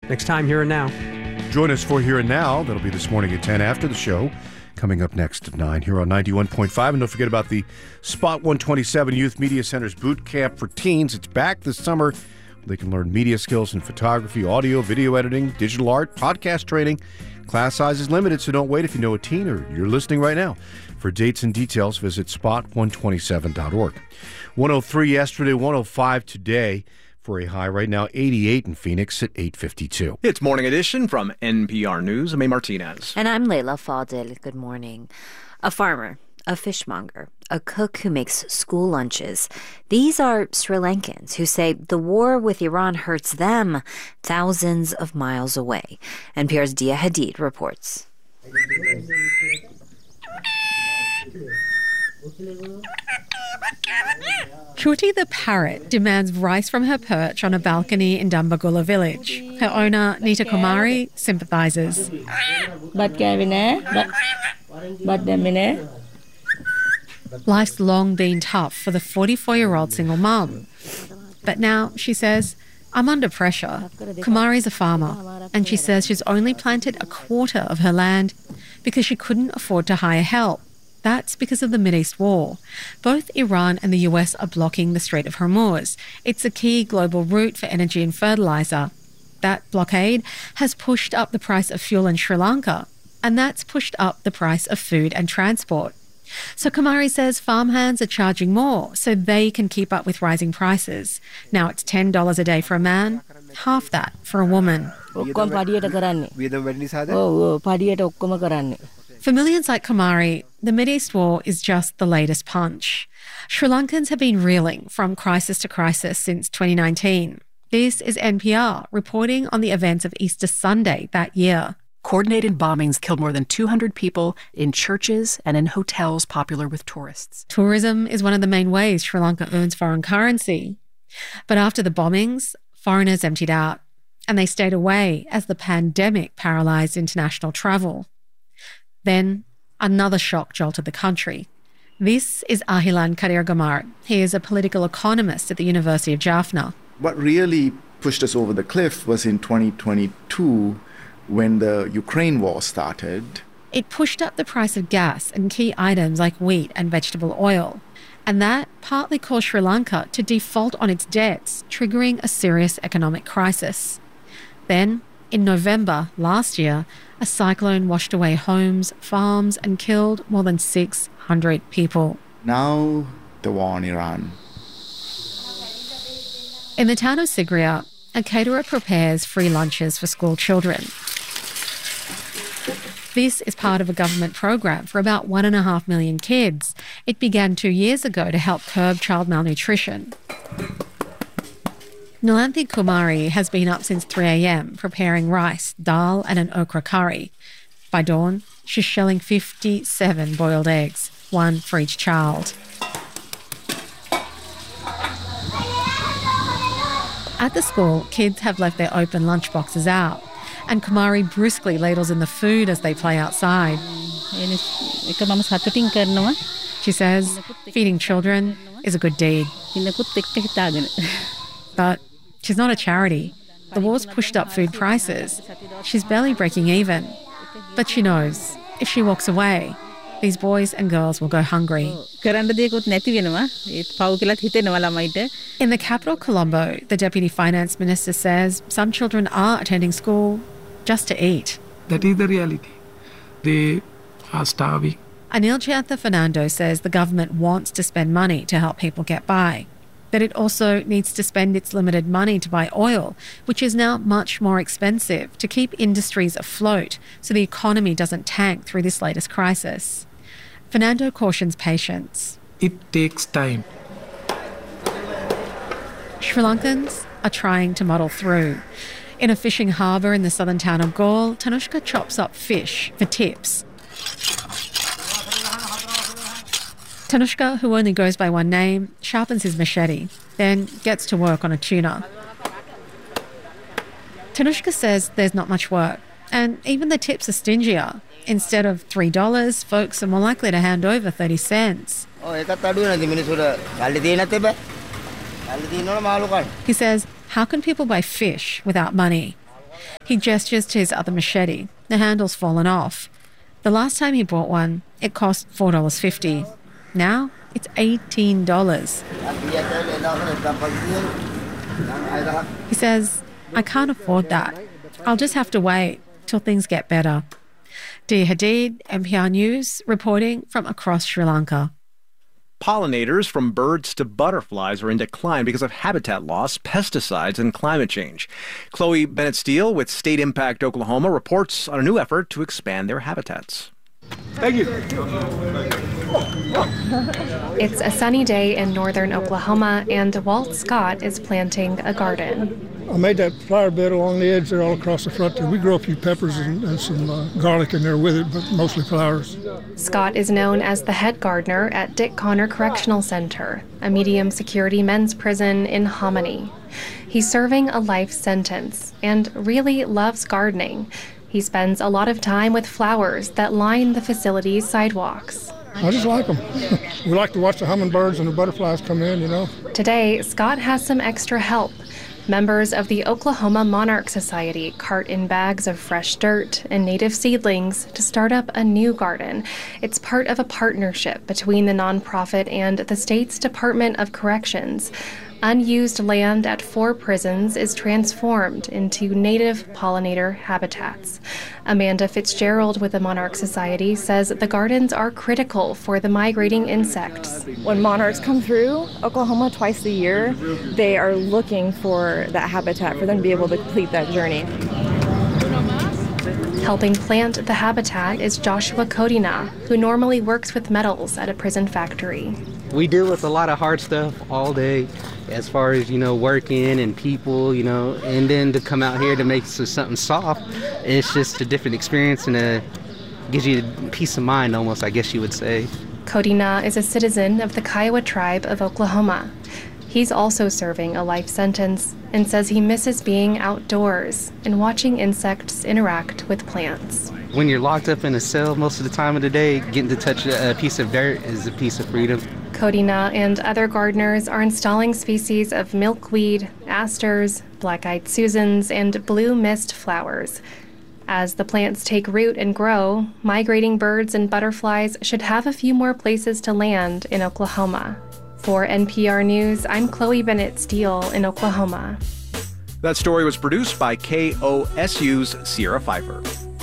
Next time, Here and Now. Join us for Here and Now. That'll be this morning at 10 after the show. Coming up next at 9 here on 91.5. And don't forget about the Spot 127 Youth Media Center's Boot Camp for Teens. It's back this summer. They can learn media skills in photography, audio, video editing, digital art, podcast training. Class size is limited, so don't wait if you know a teen or you're listening right now. For dates and details, visit spot127.org. 103 yesterday, 105 today. For a high right now, 88 in Phoenix at 8:52. It's Morning Edition from NPR News. I'm A. Martinez. And I'm Layla Fadil. Good morning. A farmer, a fishmonger, a cook who makes school lunches. These are Sri Lankans who say the war with Iran hurts them thousands of miles away. NPR's Dia Hadid reports. Shruti the parrot demands rice from her perch on a balcony in Dambagula village. Her owner, Nita Kumari, sympathises. Life's long been tough for the 44-year-old single mum. But now, she says, I'm under pressure. Kumari's a farmer, and she says she's only planted a quarter of her land because she couldn't afford to hire help. That's because of the Mideast war. Both Iran and the US are blocking the Strait of Hormuz. It's a key global route for energy and fertilizer. That blockade has pushed up the price of fuel in Sri Lanka, and that's pushed up the price of food and transport. So Kumari says farmhands are charging more so they can keep up with rising prices. Now it's $10 a day for a man, half that for a woman. For millions like Kumari, the Mideast war is just the latest punch. Sri Lankans have been reeling from crisis to crisis since 2019. This is NPR reporting on the events of Easter Sunday that year. Coordinated bombings killed more than 200 people in churches and in hotels popular with tourists. Tourism is one of the main ways Sri Lanka earns foreign currency. But after the bombings, foreigners emptied out, and they stayed away as the pandemic paralysed international travel. Then, another shock jolted the country. This is Ahilan Kadirgamar. He is a political economist at the University of Jaffna. What really pushed us over the cliff was in 2022 when the Ukraine war started. It pushed up the price of gas and key items like wheat and vegetable oil. And that partly caused Sri Lanka to default on its debts, triggering a serious economic crisis. Then, in November last year, a cyclone washed away homes, farms, and killed more than 600 people. Now, the war in Iran. In the town of Sigiriya, a caterer prepares free lunches for school children. This is part of a government program for about 1.5 million kids. It began 2 years ago to help curb child malnutrition. Nilanthi Kumari has been up since 3 a.m. preparing rice, dal and an okra curry. By dawn, she's shelling 57 boiled eggs, one for each child. At the school, kids have left their open lunchboxes out, and Kumari briskly ladles in the food as they play outside. She says feeding children is a good deed. But she's not a charity. The war's pushed up food prices. She's barely breaking even. But she knows if she walks away, these boys and girls will go hungry. In the capital, Colombo, the Deputy Finance Minister says some children are attending school just to eat. That is the reality. They are starving. Anil Chantha Fernando says the government wants to spend money to help people get by, but it also needs to spend its limited money to buy oil, which is now much more expensive, to keep industries afloat so the economy doesn't tank through this latest crisis. Fernando cautions patience. It takes time. Sri Lankans are trying to muddle through. In a fishing harbour in the southern town of Galle, Tanushka chops up fish for tips. Tanushka, who only goes by one name, sharpens his machete, then gets to work on a tuna. Tanushka says there's not much work, and even the tips are stingier. Instead of $3, folks are more likely to hand over 30 cents. He says, how can people buy fish without money? He gestures to his other machete. The handle's fallen off. The last time he bought one, it cost $4.50. Now, it's $18. He says, I can't afford that. I'll just have to wait till things get better. Dia Hadid, NPR News, reporting from across Sri Lanka. Pollinators from birds to butterflies are in decline because of habitat loss, pesticides, and climate change. Chloe Bennett-Steele with State Impact Oklahoma reports on a new effort to expand their habitats. Thank you. It's a sunny day in northern Oklahoma, and Walt Scott is planting a garden. I made that flower bed along the edge there all across the front there. We grow a few peppers and some garlic in there with it, but mostly flowers. Scott is known as the head gardener at Dick Connor Correctional Center, a medium-security men's prison in Hominy. He's serving a life sentence and really loves gardening. He spends a lot of time with flowers that line the facility's sidewalks. I just like them. We like to watch the hummingbirds and the butterflies come in, you know. Today, Scott has some extra help. Members of the Oklahoma Monarch Society cart in bags of fresh dirt and native seedlings to start up a new garden. It's part of a partnership between the nonprofit and the state's Department of Corrections. Unused land at 4 prisons is transformed into native pollinator habitats. Amanda Fitzgerald with the Monarch Society says the gardens are critical for the migrating insects. When monarchs come through Oklahoma twice a year, they are looking for that habitat for them to be able to complete that journey. Helping plant the habitat is Joshua Kodina, who normally works with metals at a prison factory. We deal with a lot of hard stuff all day as far as, working and people, and then to come out here to make something soft, it's just a different experience and gives you peace of mind almost, I guess you would say. Kodina is a citizen of the Kiowa tribe of Oklahoma. He's also serving a life sentence and says he misses being outdoors and watching insects interact with plants. When you're locked up in a cell most of the time of the day, getting to touch a piece of dirt is a piece of freedom. Kodina and other gardeners are installing species of milkweed, asters, black-eyed Susans, and blue mist flowers. As the plants take root and grow, migrating birds and butterflies should have a few more places to land in Oklahoma. For NPR News, I'm Chloe Bennett-Steele in Oklahoma. That story was produced by KOSU's Sierra Pfeiffer.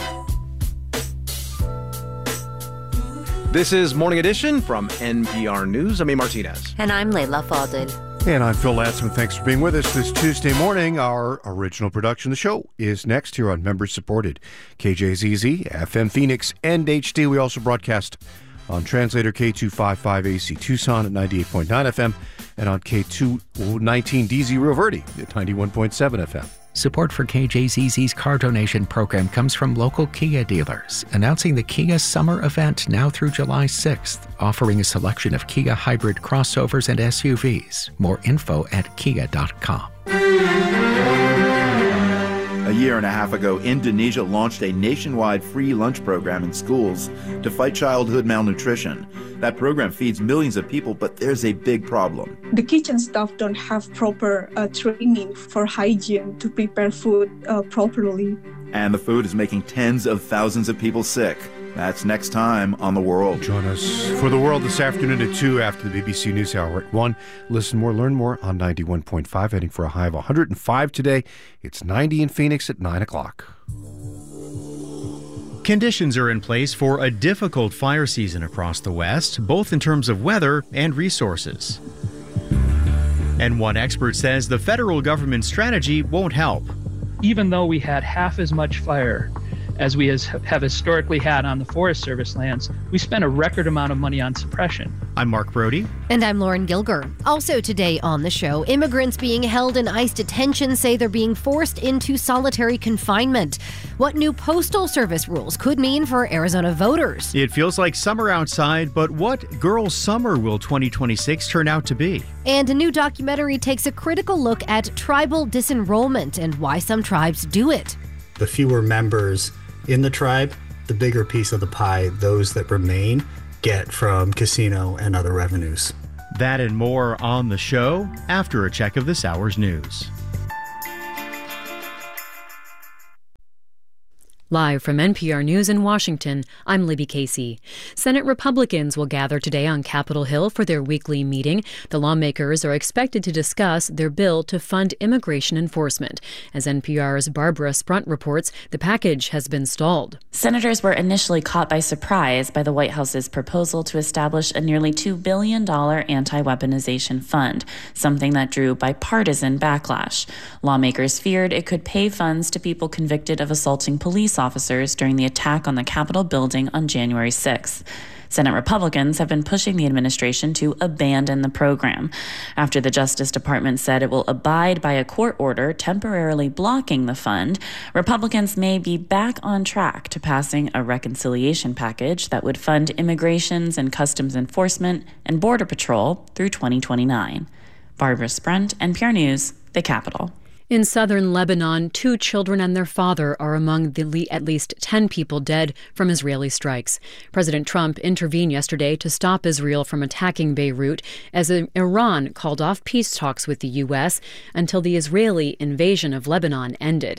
This is Morning Edition from NPR News. I'm A. Martinez. And I'm Layla Fadil. And I'm Phil Latsman. Thanks for being with us this Tuesday morning. Our original production of the show is next here on member-supported KJZZ, FM Phoenix, and HD. We also broadcast on translator K255AC Tucson at 98.9 FM and on K219DZ Rio Verde at 91.7 FM. Support for KJZZ's car donation program comes from local Kia dealers, announcing the Kia Summer Event now through July 6th, offering a selection of Kia hybrid crossovers and SUVs. More info at kia.com. A year and a half ago, Indonesia launched a nationwide free lunch program in schools to fight childhood malnutrition. That program feeds millions of people, but there's a big problem. The kitchen staff don't have proper training for hygiene to prepare food properly. And the food is making tens of thousands of people sick. That's next time on The World. Join us for The World this afternoon at 2 after the BBC News Hour at 1. Listen more, learn more on 91.5, heading for a high of 105 today. It's 90 in Phoenix at 9 o'clock. Conditions are in place for a difficult fire season across the West, both in terms of weather and resources. And one expert says the federal government strategy won't help. Even though we had half as much fire as we have historically had on the Forest Service lands, we spent a record amount of money on suppression. I'm Mark Brody. And I'm Lauren Gilger. Also today on the show, immigrants being held in ICE detention say they're being forced into solitary confinement. What new Postal Service rules could mean for Arizona voters. It feels like summer outside, but what girls' summer will 2026 turn out to be? And a new documentary takes a critical look at tribal disenrollment and why some tribes do it. The fewer members in the tribe, the bigger piece of the pie those that remain get from casino and other revenues. That and more on the show after a check of this hour's news. Live from NPR News in Washington, I'm Libby Casey. Senate Republicans will gather today on Capitol Hill for their weekly meeting. The lawmakers are expected to discuss their bill to fund immigration enforcement. As NPR's Barbara Sprunt reports, the package has been stalled. Senators were initially caught by surprise by the White House's proposal to establish a nearly $2 billion anti-weaponization fund, something that drew bipartisan backlash. Lawmakers feared it could pay funds to people convicted of assaulting police officers during the attack on the Capitol building on January 6th. Senate Republicans have been pushing the administration to abandon the program. After the Justice Department said it will abide by a court order temporarily blocking the fund, Republicans may be back on track to passing a reconciliation package that would fund immigrations and customs enforcement and Border Patrol through 2029. Barbara Sprunt, NPR News, the Capitol. In southern Lebanon, 2 children and their father are among the at least 10 people dead from Israeli strikes. President Trump intervened yesterday to stop Israel from attacking Beirut as Iran called off peace talks with the U.S. until the Israeli invasion of Lebanon ended.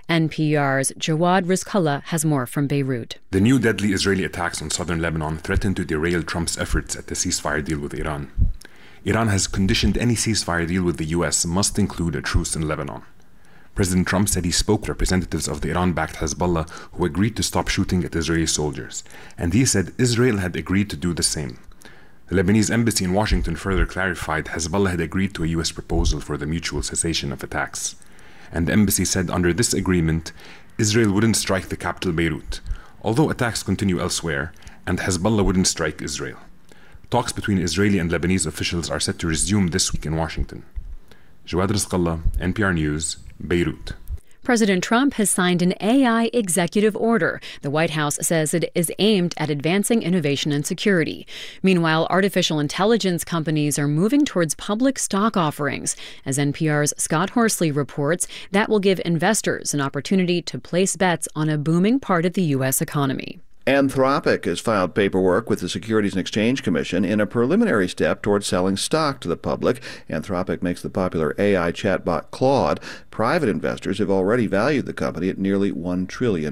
NPR's Jawad Rizkallah has more from Beirut. The new deadly Israeli attacks on southern Lebanon threaten to derail Trump's efforts at the ceasefire deal with Iran. Iran has conditioned any ceasefire deal with the U.S. must include a truce in Lebanon. President Trump said he spoke to representatives of the Iran-backed Hezbollah who agreed to stop shooting at Israeli soldiers, and he said Israel had agreed to do the same. The Lebanese embassy in Washington further clarified Hezbollah had agreed to a U.S. proposal for the mutual cessation of attacks. And the embassy said under this agreement, Israel wouldn't strike the capital Beirut, although attacks continue elsewhere, and Hezbollah wouldn't strike Israel. Talks between Israeli and Lebanese officials are set to resume this week in Washington. Jawad Rizkallah, NPR News, Beirut. President Trump has signed an AI executive order. The White House says it is aimed at advancing innovation and security. Meanwhile, artificial intelligence companies are moving towards public stock offerings. As NPR's Scott Horsley reports, that will give investors an opportunity to place bets on a booming part of the U.S. economy. Anthropic has filed paperwork with the Securities and Exchange Commission in a preliminary step towards selling stock to the public. Anthropic makes the popular AI chatbot Claude. Private investors have already valued the company at nearly $1 trillion.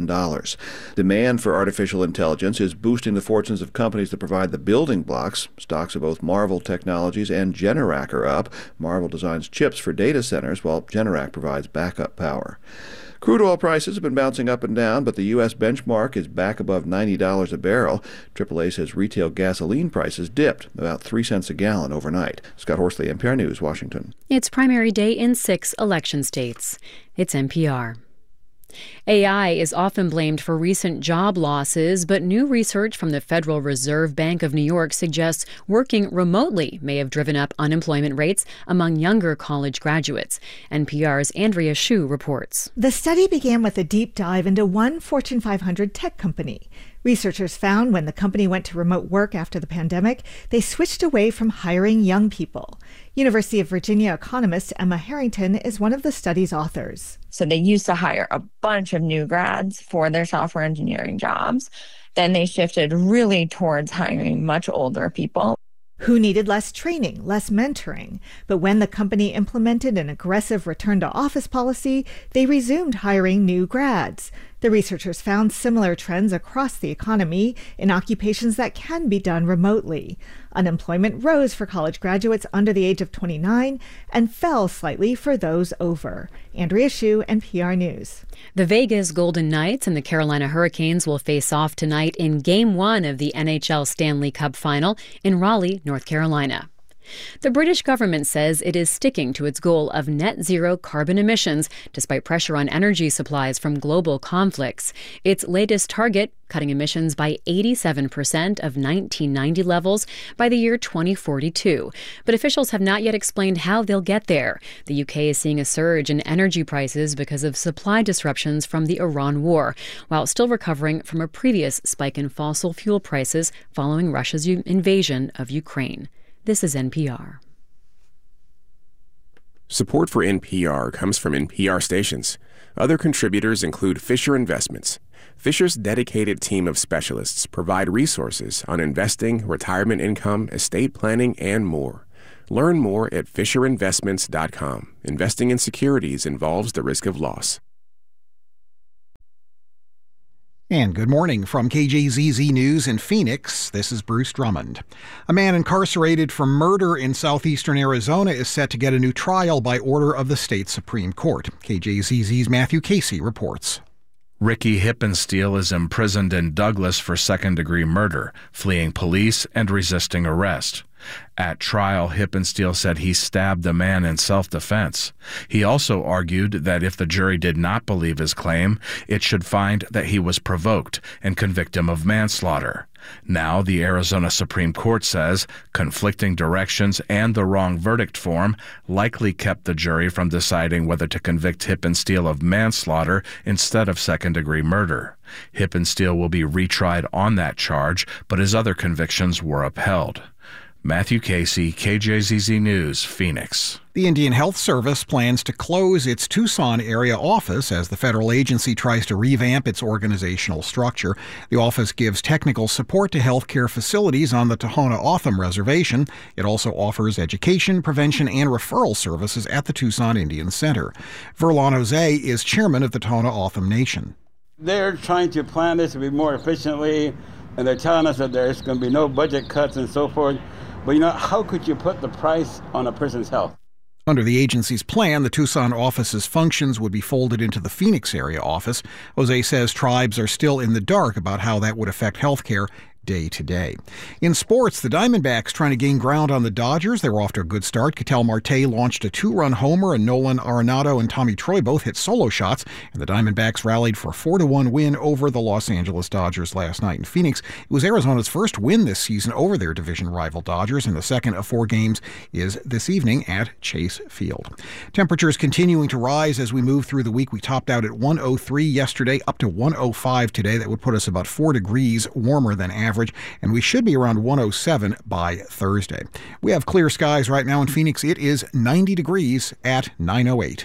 Demand for artificial intelligence is boosting the fortunes of companies that provide the building blocks. Stocks of both Marvell Technologies and Generac are up. Marvell designs chips for data centers, while Generac provides backup power. Crude oil prices have been bouncing up and down, but the U.S. benchmark is back above $90 a barrel. AAA says retail gasoline prices dipped about 3 cents a gallon overnight. Scott Horsley, NPR News, Washington. It's primary day in 6 election states. It's NPR. AI is often blamed for recent job losses, but new research from the Federal Reserve Bank of New York suggests working remotely may have driven up unemployment rates among younger college graduates. NPR's Andrea Hsu reports. The study began with a deep dive into one Fortune 500 tech company. Researchers found when the company went to remote work after the pandemic, they switched away from hiring young people. University of Virginia economist Emma Harrington is one of the study's authors. So they used to hire a bunch of new grads for their software engineering jobs. Then they shifted really towards hiring much older people who needed less training, less mentoring. But when the company implemented an aggressive return-to-office policy, they resumed hiring new grads. The researchers found similar trends across the economy in occupations that can be done remotely. Unemployment rose for college graduates under the age of 29 and fell slightly for those over. Andrea Hsu, NPR News. The Vegas Golden Knights and the Carolina Hurricanes will face off tonight in Game 1 of the NHL Stanley Cup Final in Raleigh, North Carolina. The British government says it is sticking to its goal of net zero carbon emissions despite pressure on energy supplies from global conflicts. Its latest target, cutting emissions by 87% of 1990 levels by the year 2042. But officials have not yet explained how they'll get there. The UK is seeing a surge in energy prices because of supply disruptions from the Iran war, while still recovering from a previous spike in fossil fuel prices following Russia's invasion of Ukraine. This is NPR. Support for NPR comes from NPR stations. Other contributors include Fisher Investments. Fisher's dedicated team of specialists provide resources on investing, retirement income, estate planning, and more. Learn more at FisherInvestments.com. Investing in securities involves the risk of loss. And good morning from KJZZ News in Phoenix. This is Bruce Drummond. A man incarcerated for murder in southeastern Arizona is set to get a new trial by order of the state Supreme Court. KJZZ's Matthew Casey reports. Ricky Hippensteel is imprisoned in Douglas for second-degree murder, fleeing police and resisting arrest. At trial, Hippensteel said he stabbed the man in self-defense. He also argued that if the jury did not believe his claim, it should find that he was provoked and convict him of manslaughter. Now, the Arizona Supreme Court says conflicting directions and the wrong verdict form likely kept the jury from deciding whether to convict Hippensteel of manslaughter instead of second-degree murder. Hippensteel will be retried on that charge, but his other convictions were upheld. Matthew Casey, KJZZ News, Phoenix. The Indian Health Service plans to close its Tucson area office as the federal agency tries to revamp its organizational structure. The office gives technical support to healthcare facilities on the Tohono-O'odham Reservation. It also offers education, prevention, and referral services at the Tucson Indian Center. Verlon Jose is chairman of the Tohono-O'odham Nation. They're trying to plan this to be more efficiently, and they're telling us that there's going to be no budget cuts and so forth. But how could you put the price on a person's health? Under the agency's plan, the Tucson office's functions would be folded into the Phoenix area office. Jose says tribes are still in the dark about how that would affect health care day to day. In sports, the Diamondbacks trying to gain ground on the Dodgers. They were off to a good start. Ketel Marte launched a 2-run homer, and Nolan Arenado and Tommy Troy both hit solo shots, and the Diamondbacks rallied for a 4-1 win over the Los Angeles Dodgers last night in Phoenix. It was Arizona's first win this season over their division rival Dodgers, and the second of 4 games is this evening at Chase Field. Temperatures continuing to rise as we move through the week. We topped out at 103 yesterday, up to 105 today. That would put us about 4 degrees warmer than average, and we should be around 107 by Thursday. We have clear skies right now in Phoenix. It is 90 degrees at 9:08.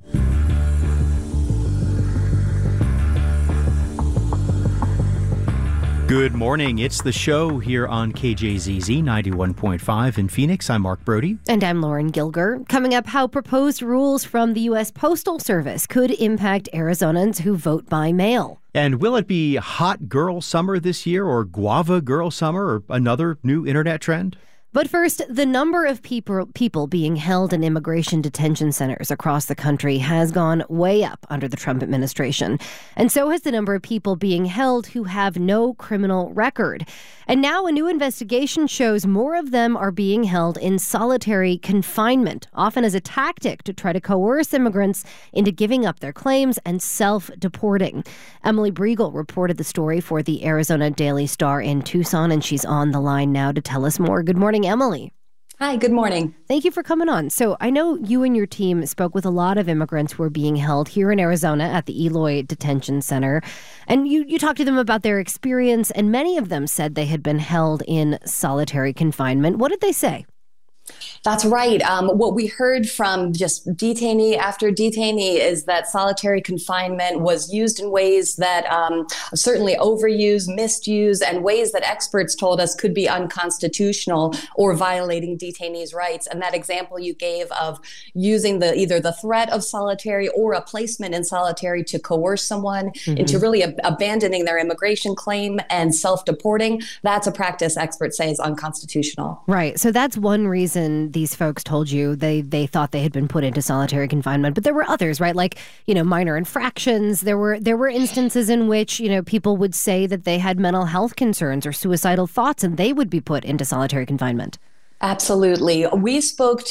Good morning. It's the show here on KJZZ 91.5 in Phoenix. I'm Mark Brody. And I'm Lauren Gilger. Coming up, how proposed rules from the U.S. Postal Service could impact Arizonans who vote by mail. And will it be Hot Girl Summer this year, or Guava Girl Summer, or another new internet trend? But first, the number of people being held in immigration detention centers across the country has gone way up under the Trump administration. And so has the number of people being held who have no criminal record. And now a new investigation shows more of them are being held in solitary confinement, often as a tactic to try to coerce immigrants into giving up their claims and self-deporting. Emily Briegel reported the story for the Arizona Daily Star in Tucson, and she's on the line now to tell us more. Good morning, Emily. Hi, good morning. Thank you for coming on. So I know you and your team spoke with a lot of immigrants who are being held here in Arizona at the Eloy Detention Center. And you talked to them about their experience, and many of them said they had been held in solitary confinement. What did they say? That's right. What we heard from just detainee after detainee is that solitary confinement was used in ways that certainly overused, misused, and ways that experts told us could be unconstitutional or violating detainees' rights. And that example you gave of using either the threat of solitary or a placement in solitary to coerce someone into really abandoning their immigration claim and self-deporting, that's a practice experts say is unconstitutional. Right. So that's one reason these folks told you they thought they had been put into solitary confinement, but there were others, right? Like, minor infractions. There were instances in which, people would say that they had mental health concerns or suicidal thoughts, and they would be put into solitary confinement. Absolutely. We've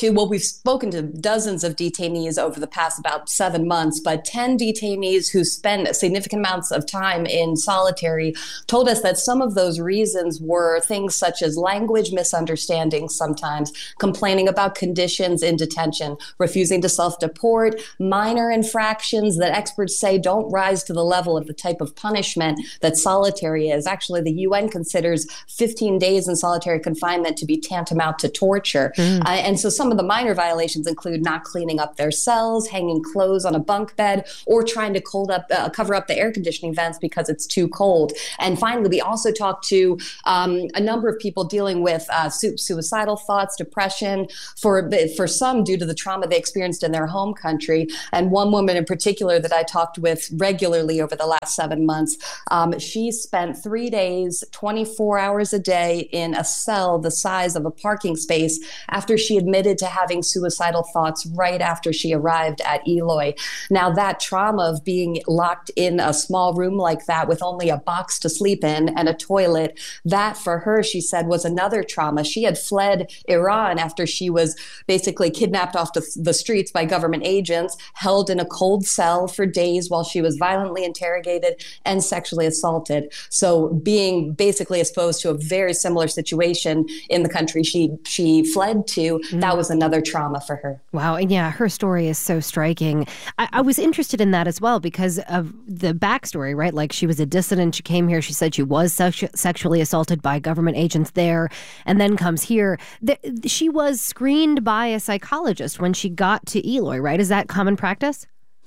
spoken to dozens of detainees over the past about 7 months, but 10 detainees who spend significant amounts of time in solitary told us that some of those reasons were things such as language misunderstandings sometimes, complaining about conditions in detention, refusing to self-deport, minor infractions that experts say don't rise to the level of the type of punishment that solitary is. Actually, the UN considers 15 days in solitary confinement to be tantamount to torture. And so some of the minor violations include not cleaning up their cells, hanging clothes on a bunk bed, or trying to cover up the air conditioning vents because it's too cold. And finally, we also talked to a number of people dealing with suicidal thoughts, depression, for some due to the trauma they experienced in their home country. And one woman in particular that I talked with regularly over the last 7 months, she spent 3 days, 24 hours a day in a cell the size of a parking space after she admitted to having suicidal thoughts right after she arrived at Eloy. Now, that trauma of being locked in a small room like that with only a box to sleep in and a toilet, that for her, she said, was another trauma. She had fled Iran after she was basically kidnapped off the streets by government agents, held in a cold cell for days while she was violently interrogated and sexually assaulted. So being basically exposed to a very similar situation in the country she fled to, that was another trauma for her. Wow. And yeah, her story is so striking. I was interested in that as well because of the backstory, right? Like, she was a dissident. She came here. She said she was sexually assaulted by government agents there and then comes here. She was screened by a psychologist when she got to Eloy, right? Is that common practice?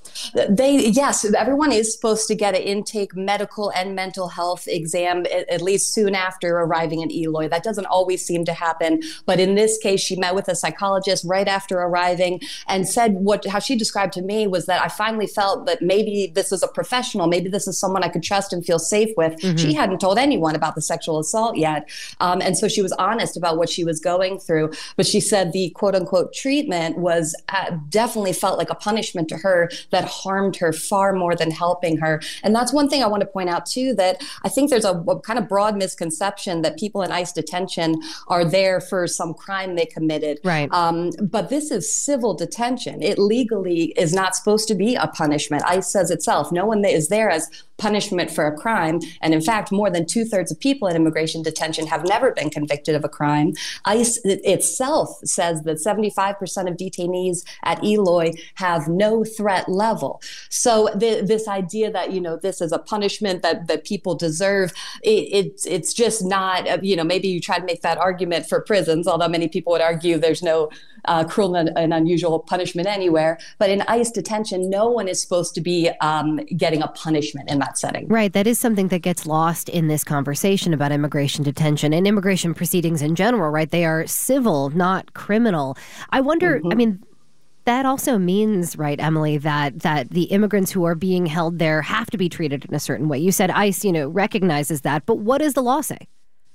Yes, everyone is supposed to get an intake medical and mental health exam at least soon after arriving in Eloy. That doesn't always seem to happen. But in this case, she met with a psychologist right after arriving and said how she described to me was that I finally felt that maybe this is a professional, maybe this is someone I could trust and feel safe with. She hadn't told anyone about the sexual assault yet. And so she was honest about what she was going through. But she said the quote unquote treatment was definitely felt like a punishment to her that harmed her far more than helping her. And that's one thing I want to point out too, that I think there's a kind of broad misconception that people in ICE detention are there for some crime they committed. Right. But this is civil detention. It legally is not supposed to be a punishment. ICE says itself, no one is there as punishment for a crime. And in fact, more than 2/3 of people in immigration detention have never been convicted of a crime. ICE itself says that 75% of detainees at Eloy have no threat level. So this idea that, this is a punishment that people deserve, it's just not, maybe you try to make that argument for prisons, although many people would argue there's no cruel and unusual punishment anywhere. But in ICE detention, no one is supposed to be getting a punishment in that setting. Right. That is something that gets lost in this conversation about immigration detention and immigration proceedings in general, right? They are civil, not criminal. I wonder, that also means, right, Emily, that the immigrants who are being held there have to be treated in a certain way. You said ICE, recognizes that, but what does the law say?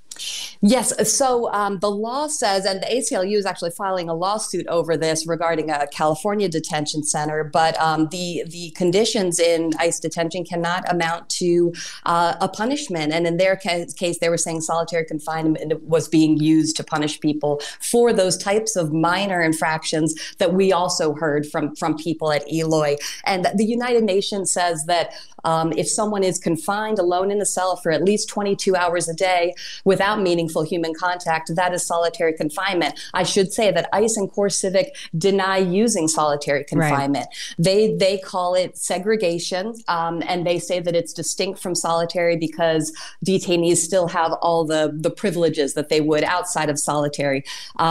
Yes. So the law says, and the ACLU is actually filing a lawsuit over this regarding a California detention center, but the conditions in ICE detention cannot amount to a punishment. And in their case, they were saying solitary confinement was being used to punish people for those types of minor infractions that we also heard from people at Eloy. And the United Nations says that if someone is confined alone in a cell for at least 22 hours a day without meaningful human contact, that is solitary confinement. I should say that ICE and CoreCivic deny using solitary confinement. Right. They call it segregation, and they say that it's distinct from solitary because detainees still have all the privileges that they would outside of solitary.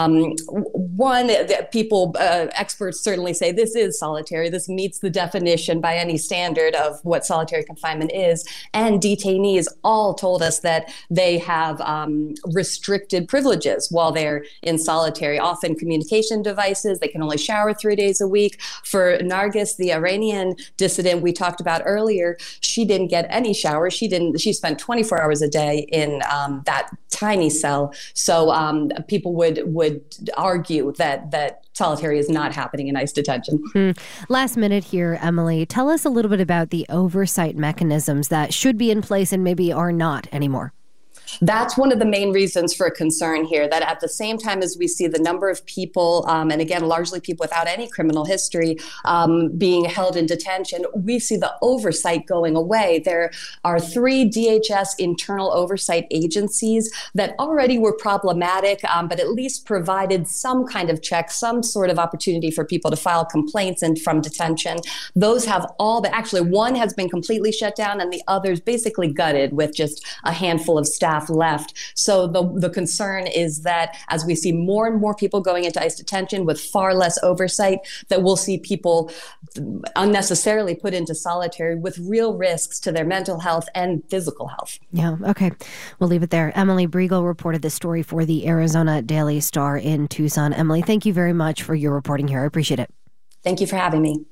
Experts certainly say this is solitary. This meets the definition by any standard of what solitary confinement is. And detainees all told us that they have restricted privileges while they're in solitary, often communication devices. They can only shower 3 days a week. For Nargis, the Iranian dissident we talked about earlier, she didn't get any shower. She spent 24 hours a day in that tiny cell. So people would argue that solitary is not happening in ICE detention. Last minute here, Emily, tell us a little bit about the oversight mechanisms that should be in place and maybe are not anymore. That's one of the main reasons for concern here, that at the same time as we see the number of people, and again, largely people without any criminal history, being held in detention, we see the oversight going away. There are 3 DHS internal oversight agencies that already were problematic, but at least provided some kind of check, some sort of opportunity for people to file complaints from detention. Those have all, but actually one has been completely shut down and the others basically gutted with just a handful of staff staff left. So the concern is that as we see more and more people going into ICE detention with far less oversight, that we'll see people unnecessarily put into solitary with real risks to their mental health and physical health. Yeah, okay. We'll leave it there. Emily Briegel reported this story for the Arizona Daily Star in Tucson. Emily, thank you very much for your reporting here. I appreciate it. Thank you for having me.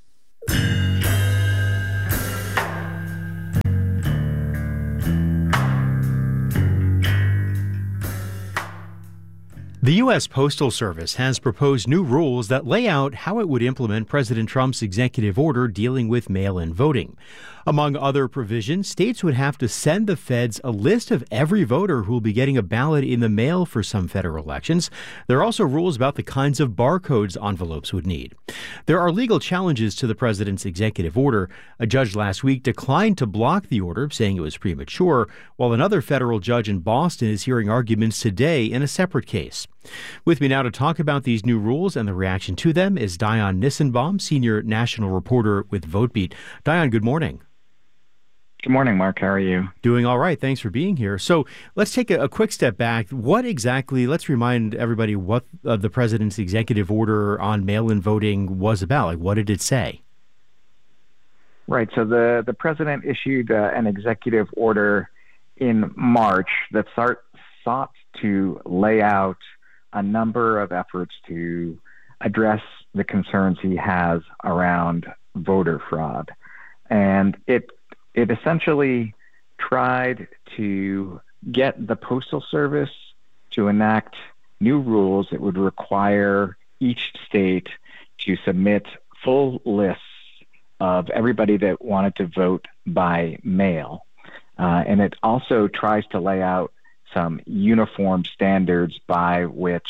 The U.S. Postal Service has proposed new rules that lay out how it would implement President Trump's executive order dealing with mail-in voting. Among other provisions, states would have to send the feds a list of every voter who will be getting a ballot in the mail for some federal elections. There are also rules about the kinds of barcodes envelopes would need. There are legal challenges to the president's executive order. A judge last week declined to block the order, saying it was premature, while another federal judge in Boston is hearing arguments today in a separate case. With me now to talk about these new rules and the reaction to them is Dion Nissenbaum, senior national reporter with VoteBeat. Dion, good morning. Good morning, Mark. How are you? Doing all right. Thanks for being here. So let's take a quick step back. Let's remind everybody what the president's executive order on mail-in voting was about. Like, what did it say? Right. So the president issued an executive order in March that sought to lay out a number of efforts to address the concerns he has around voter fraud. And it essentially tried to get the Postal Service to enact new rules that would require each state to submit full lists of everybody that wanted to vote by mail. And it also tries to lay out some uniform standards by which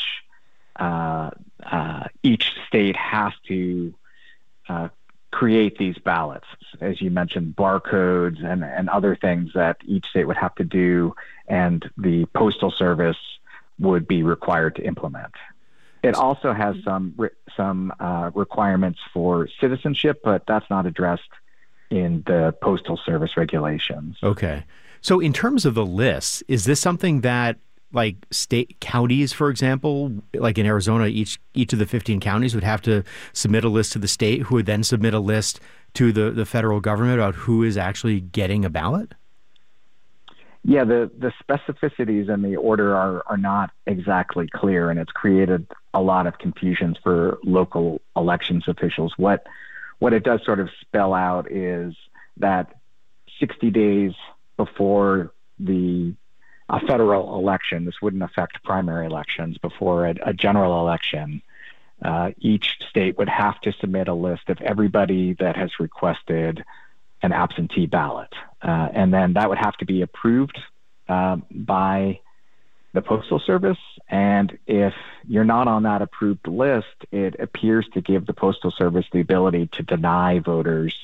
each state has to create these ballots. As you mentioned, barcodes and other things that each state would have to do, and the Postal Service would be required to implement. It also has some requirements for citizenship, but that's not addressed in the Postal Service regulations. Okay. So in terms of the lists, is this something that, like, state counties, for example, like in Arizona, each of the 15 counties would have to submit a list to the state, who would then submit a list to the federal government about who is actually getting a ballot? Yeah, the specificities in the order are not exactly clear, and it's created a lot of confusions for local elections officials. What it does sort of spell out is that 60 days before a federal election, this wouldn't affect primary elections, before a general election, each state would have to submit a list of everybody that has requested an absentee ballot. And then that would have to be approved by the Postal Service. And if you're not on that approved list, it appears to give the Postal Service the ability to deny voters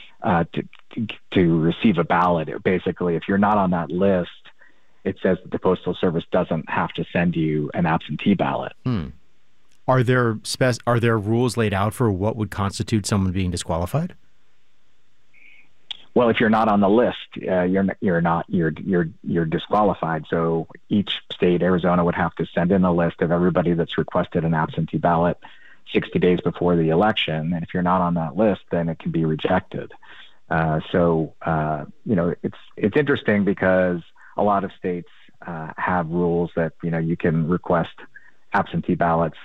to receive a ballot. Basically, if you're not on that list, it says that the Postal Service doesn't have to send you an absentee ballot. Are there rules laid out for what would constitute someone being disqualified? Well, if you're not on the list, you're disqualified. So each state, Arizona, would have to send in a list of everybody that's requested an absentee ballot 60 days before the election. And if you're not on that list, then it can be rejected. It's interesting because a lot of states have rules that, you can request absentee ballots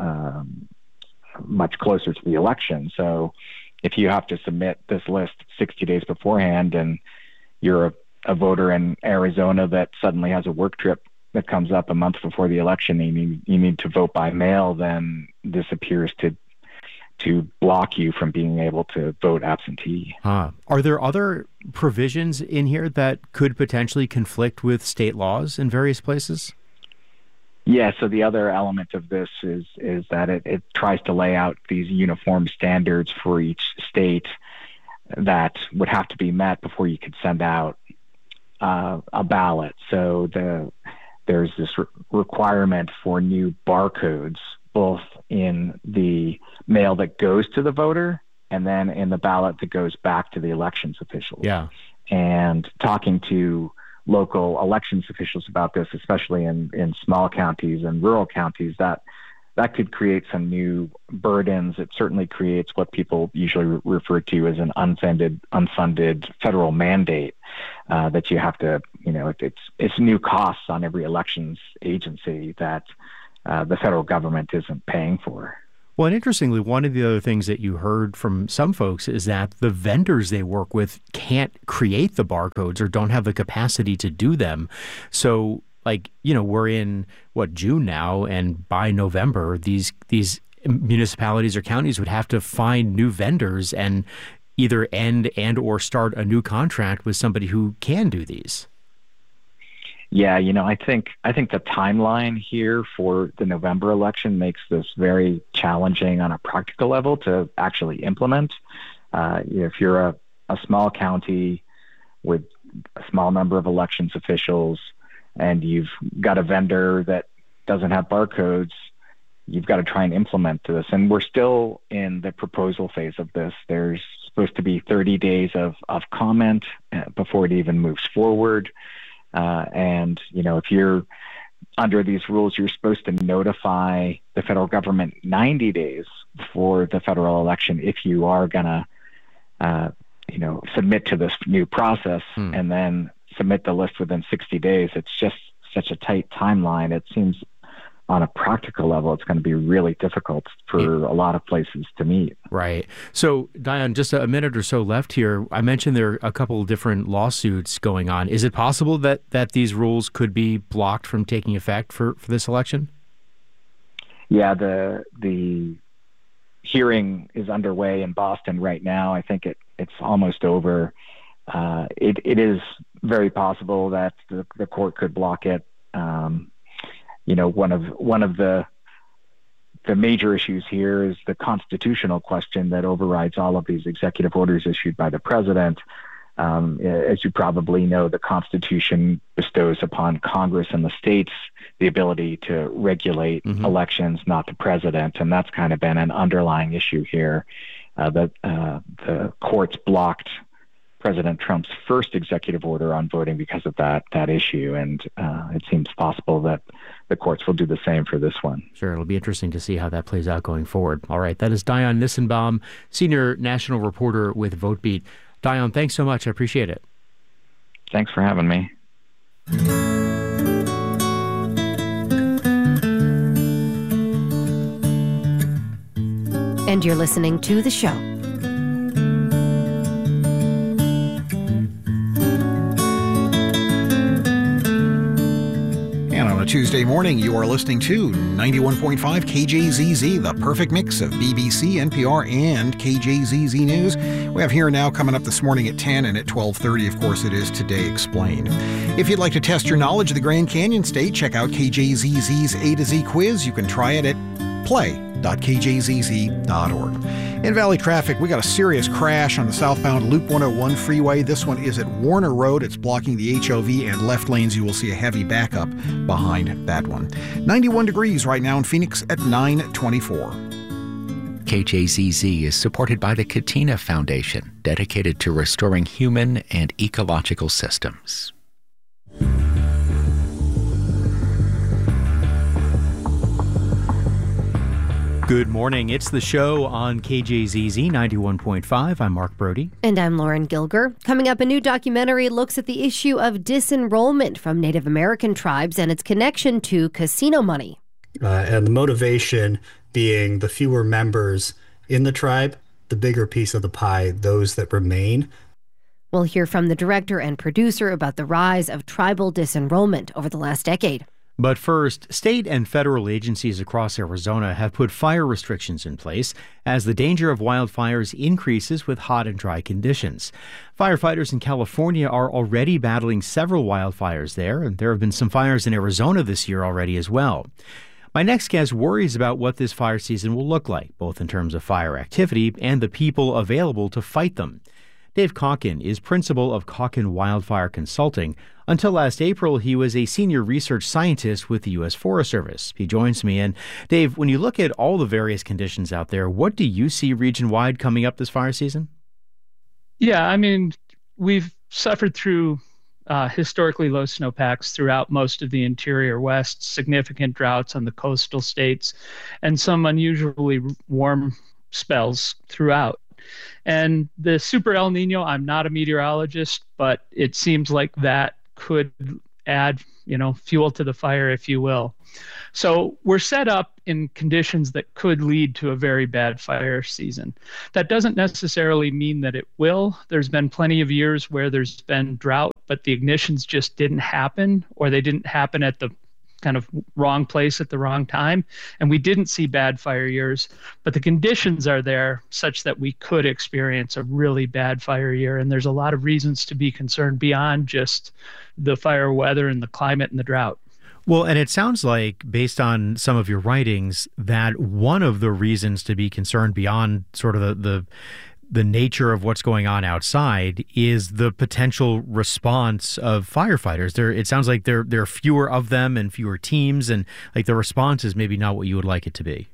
much closer to the election. So if you have to submit this list 60 days beforehand and you're a voter in Arizona that suddenly has a work trip that comes up a month before the election and you need to vote by mail, then this appears to block you from being able to vote absentee. Are there other provisions in here that could potentially conflict with state laws in various places? Yeah, so the other element of this is that it tries to lay out these uniform standards for each state that would have to be met before you could send out a ballot. So there's this requirement for new barcodes, both in the mail that goes to the voter and then in the ballot that goes back to the elections officials. Yeah. And talking to local elections officials about this, especially in small counties and rural counties, that could create some new burdens. It certainly creates what people usually refer to as an unfunded federal mandate that you have to, it's new costs on every elections agency that the federal government isn't paying for. Well, and interestingly, one of the other things that you heard from some folks is that the vendors they work with can't create the barcodes or don't have the capacity to do them. So, we're in, June now, and by November, these municipalities or counties would have to find new vendors and either end and or start a new contract with somebody who can do these. Yeah, I think the timeline here for the November election makes this very challenging on a practical level to actually implement. If you're a small county with a small number of elections officials and you've got a vendor that doesn't have barcodes, you've got to try and implement this. And we're still in the proposal phase of this. There's supposed to be 30 days of comment before it even moves forward. And if you're under these rules, you're supposed to notify the federal government 90 days before the federal election if you are going to, submit to this new process and then submit the list within 60 days. It's just such a tight timeline. It seems on a practical level, it's going to be really difficult for a lot of places to meet. Right. So, Diane, just a minute or so left here. I mentioned there are a couple of different lawsuits going on. Is it possible that these rules could be blocked from taking effect for this election? Yeah, the hearing is underway in Boston right now. I think it's almost over. It is very possible that the court could block it. One of the major issues here is the constitutional question that overrides all of these executive orders issued by the president. As you probably know, the Constitution bestows upon Congress and the states the ability to regulate elections, not the president, and that's kind of been an underlying issue here. That the courts blocked President Trump's first executive order on voting because of that issue, and it seems possible that the courts will do the same for this one. Sure, it'll be interesting to see how that plays out going forward. All right, that is Diane Nissenbaum, senior national reporter with VoteBeat. Diane, thanks so much. I appreciate it. Thanks for having me. And you're listening to The Show. Tuesday morning, you are listening to 91.5 KJZZ, the perfect mix of BBC, NPR, and KJZZ News. We have Here and Now coming up this morning at 10 and at 12:30. Of course, it is Today Explained. If you'd like to test your knowledge of the Grand Canyon State, check out KJZZ's A to Z quiz. You can try it at play.kjzz.org. In Valley traffic, we got a serious crash on the southbound Loop 101 freeway. This one is at Warner Road. It's blocking the HOV and left lanes. You will see a heavy backup behind that one. 91 degrees right now in Phoenix at 9:24. KJZZ is supported by the Katina Foundation, dedicated to restoring human and ecological systems. Good morning. It's The Show on KJZZ 91.5. I'm Mark Brody. And I'm Lauren Gilger. Coming up, a new documentary looks at the issue of disenrollment from Native American tribes and its connection to casino money. And the motivation being the fewer members in the tribe, the bigger piece of the pie, those that remain. We'll hear from the director and producer about the rise of tribal disenrollment over the last decade. But first, state and federal agencies across Arizona have put fire restrictions in place as the danger of wildfires increases with hot and dry conditions. Firefighters in California are already battling several wildfires there, and there have been some fires in Arizona this year already as well. My next guest worries about what this fire season will look like, both in terms of fire activity and the people available to fight them. Dave Calkin is principal of Calkin Wildfire Consulting. Until last April, he was a senior research scientist with the U.S. Forest Service. He joins me. And Dave, when you look at all the various conditions out there, what do you see region-wide coming up this fire season? Yeah, I mean, we've suffered through historically low snowpacks throughout most of the interior West, significant droughts on the coastal states, and some unusually warm spells throughout. And the Super El Nino, I'm not a meteorologist, but it seems like that could add, fuel to the fire, if you will. So we're set up in conditions that could lead to a very bad fire season. That doesn't necessarily mean that it will. There's been plenty of years where there's been drought, but the ignitions just didn't happen, or they didn't happen at the kind of wrong place at the wrong time. And we didn't see bad fire years, but the conditions are there such that we could experience a really bad fire year. And there's a lot of reasons to be concerned beyond just the fire weather and the climate and the drought. Well, and it sounds like, based on some of your writings, that one of the reasons to be concerned beyond sort of the nature of what's going on outside is the potential response of firefighters. It sounds like there are fewer of them and fewer teams, and like the response is maybe not what you would like it to be.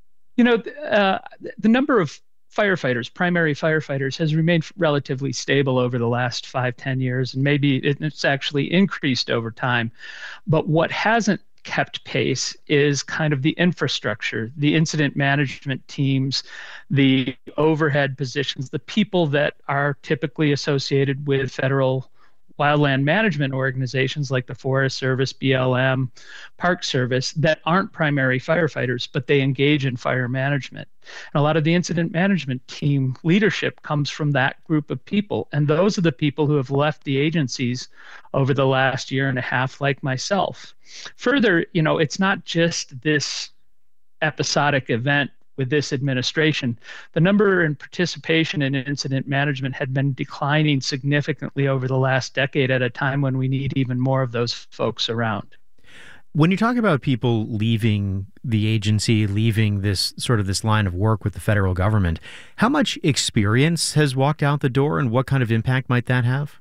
The number of firefighters, primary firefighters, has remained relatively stable over the last 5-10 years, and maybe it's actually increased over time. But what hasn't kept pace is kind of the infrastructure, the incident management teams, the overhead positions, the people that are typically associated with federal wildland management organizations like the Forest Service, BLM, Park Service, that aren't primary firefighters, but they engage in fire management. And a lot of the incident management team leadership comes from that group of people. And those are the people who have left the agencies over the last year and a half, like myself. Further, it's not just this episodic event with this administration. The number and participation in incident management had been declining significantly over the last decade at a time when we need even more of those folks around. When you talk about people leaving the agency, leaving this line of work with the federal government, how much experience has walked out the door, and what kind of impact might that have?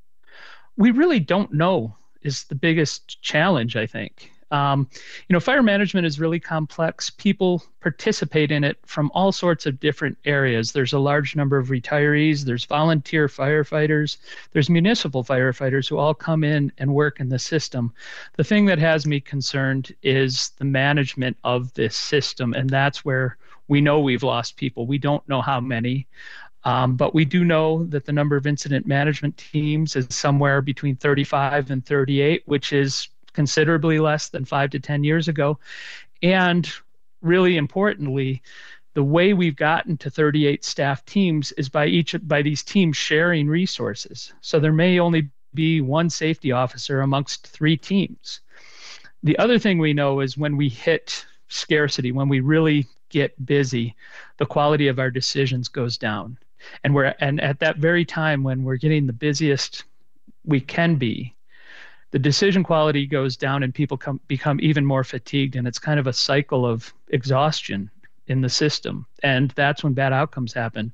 We really don't know is the biggest challenge, I think. Fire management is really complex. People participate in it from all sorts of different areas. There's a large number of retirees, there's volunteer firefighters, there's municipal firefighters who all come in and work in the system. The thing that has me concerned is the management of this system, and that's where we know we've lost people. We don't know how many. But we do know that the number of incident management teams is somewhere between 35 and 38, which is considerably less than 5 to 10 years ago. And really importantly, the way we've gotten to 38 staff teams is by these teams sharing resources. So there may only be one safety officer amongst 3 teams. The other thing we know is when we hit scarcity, when we really get busy, the quality of our decisions goes down. And at that very time when we're getting the busiest we can be, the decision quality goes down and people become even more fatigued, and it's kind of a cycle of exhaustion in the system. And that's when bad outcomes happen.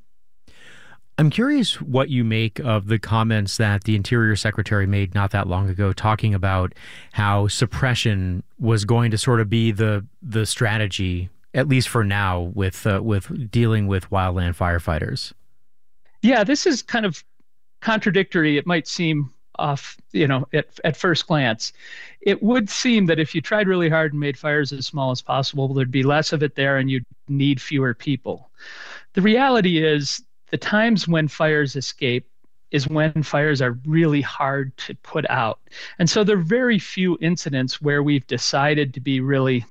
I'm curious what you make of the comments that the Interior Secretary made not that long ago, talking about how suppression was going to sort of be the strategy, at least for now, with dealing with wildland firefighters. Yeah, this is kind of contradictory. It might seem off, at first glance. It would seem that if you tried really hard and made fires as small as possible, there'd be less of it there and you'd need fewer people. The reality is the times when fires escape is when fires are really hard to put out. And so there are very few incidents where we've decided to be really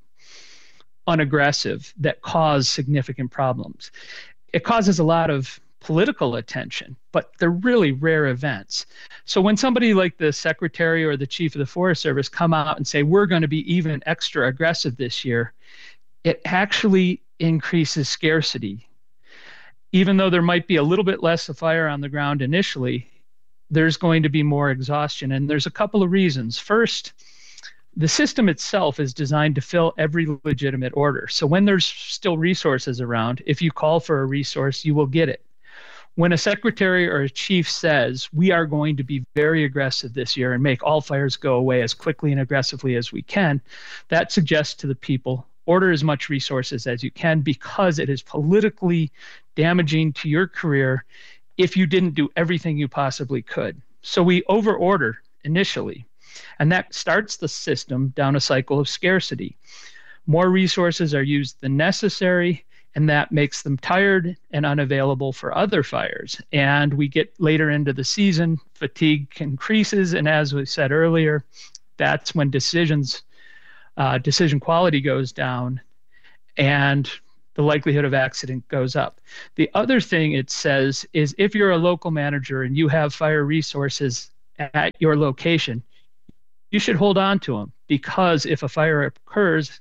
unaggressive that cause significant problems. It causes a lot of political attention, but they're really rare events. So when somebody like the secretary or the chief of the Forest Service come out and say, we're going to be even extra aggressive this year, it actually increases scarcity. Even though there might be a little bit less of fire on the ground initially, there's going to be more exhaustion. And there's a couple of reasons. First, the system itself is designed to fill every legitimate order. So when there's still resources around, if you call for a resource, you will get it. When a secretary or a chief says, we are going to be very aggressive this year and make all fires go away as quickly and aggressively as we can, that suggests to the people, order as much resources as you can, because it is politically damaging to your career if you didn't do everything you possibly could. So we overorder initially. And that starts the system down a cycle of scarcity. More resources are used than necessary, and that makes them tired and unavailable for other fires. And we get later into the season, fatigue increases, and as we said earlier, that's when decision quality goes down and the likelihood of accident goes up. The other thing it says is if you're a local manager and you have fire resources at your location, you should hold on to them, because if a fire occurs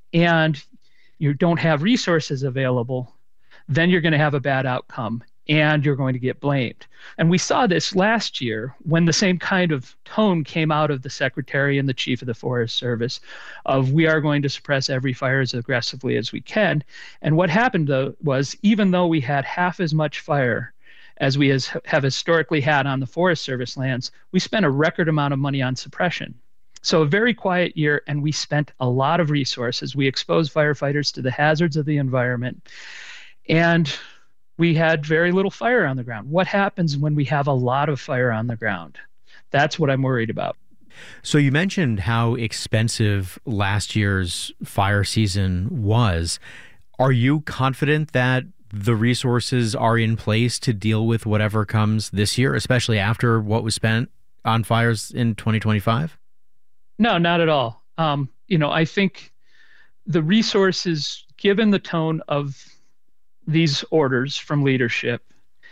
and you don't have resources available, then you're going to have a bad outcome and you're going to get blamed. And we saw this last year when the same kind of tone came out of the Secretary and the Chief of the Forest Service of we are going to suppress every fire as aggressively as we can. And what happened though was, even though we had half as much fire as we have historically had on the Forest Service lands, we spent a record amount of money on suppression. So a very quiet year, and we spent a lot of resources. We exposed firefighters to the hazards of the environment, and we had very little fire on the ground. What happens when we have a lot of fire on the ground? That's what I'm worried about. So you mentioned how expensive last year's fire season was. Are you confident that the resources are in place to deal with whatever comes this year, especially after what was spent on fires in 2025? No, not at all. I think the resources, given the tone of these orders from leadership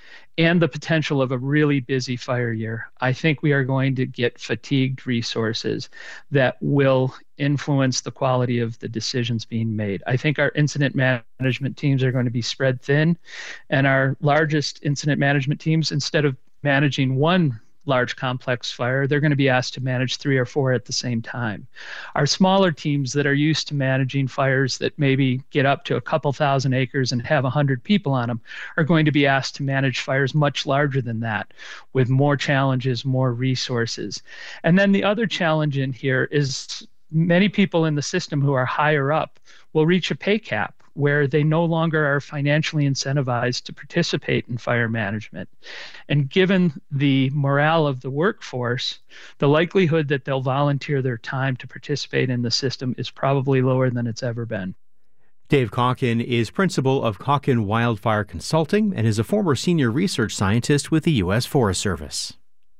and the potential of a really busy fire year, I think we are going to get fatigued resources that will influence the quality of the decisions being made. I think our incident management teams are going to be spread thin, and our largest incident management teams, instead of managing one large complex fire, they're going to be asked to manage 3 or 4 at the same time. Our smaller teams that are used to managing fires that maybe get up to a couple thousand acres and have 100 people on them are going to be asked to manage fires much larger than that, with more challenges, more resources. And then the other challenge in here is many people in the system who are higher up will reach a pay cap where they no longer are financially incentivized to participate in fire management. And given the morale of the workforce, the likelihood that they'll volunteer their time to participate in the system is probably lower than it's ever been. Dave Calkin is principal of Calkin Wildfire Consulting and is a former senior research scientist with the U.S. Forest Service.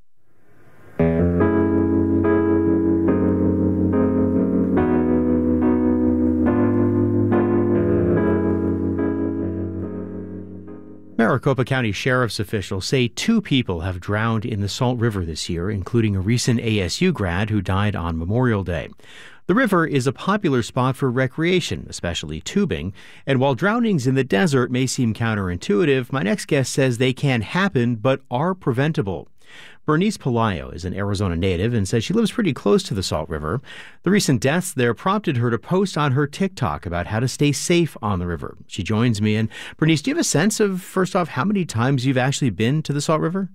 Maricopa County Sheriff's officials say 2 people have drowned in the Salt River this year, including a recent ASU grad who died on Memorial Day. The river is a popular spot for recreation, especially tubing, and while drownings in the desert may seem counterintuitive, my next guest says they can happen but are preventable. Bernice Pelayo is an Arizona native and says she lives pretty close to the Salt River. The recent deaths there prompted her to post on her TikTok about how to stay safe on the river. She joins me. And Bernice, do you have a sense of, first off, how many times you've actually been to the Salt River?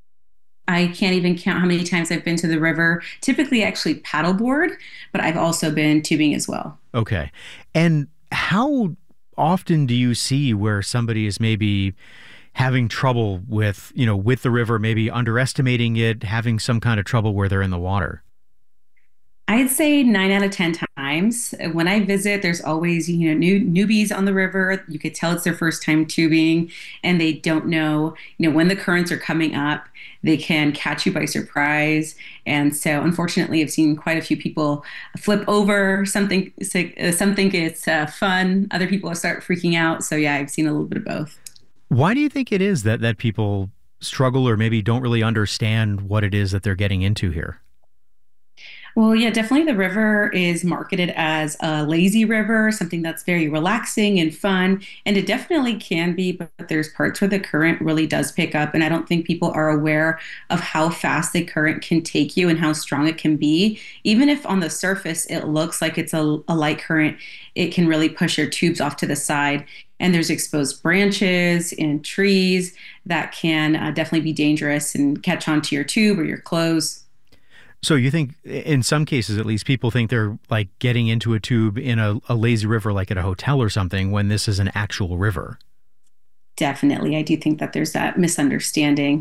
I can't even count how many times I've been to the river, typically actually paddleboard, but I've also been tubing as well. Okay. And how often do you see where somebody is maybe having trouble with the river, maybe underestimating it, having some kind of trouble where they're in the water? I'd say 9 out of 10 times. When I visit, there's always, newbies on the river. You could tell it's their first time tubing and they don't know, when the currents are coming up, they can catch you by surprise. And so unfortunately, I've seen quite a few people flip over, some think it's fun. Other people start freaking out. So yeah, I've seen a little bit of both. Why do you think it is that people struggle or maybe don't really understand what it is that they're getting into here? Well, yeah, definitely the river is marketed as a lazy river, something that's very relaxing and fun. And it definitely can be, but there's parts where the current really does pick up. And I don't think people are aware of how fast the current can take you and how strong it can be. Even if on the surface it looks like it's a light current, it can really push your tubes off to the side. And there's exposed branches and trees that can definitely be dangerous and catch onto your tube or your clothes. So you think, in some cases at least, people think they're like getting into a tube in a lazy river like at a hotel or something when this is an actual river? Definitely. I do think that there's that misunderstanding.